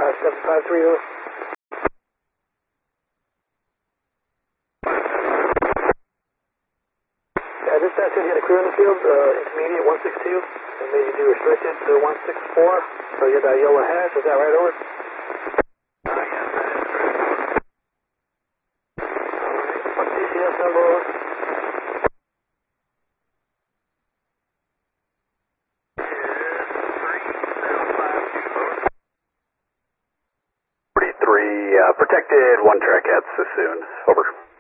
5753. Dispatch said you had a clear in the field, intermediate 162, and maybe do restricted to 164. So you had that yellow hash, is that right, over? Yes, that is correct. Alright, what's DCS number, over? Protected, one track at Sassoon, over.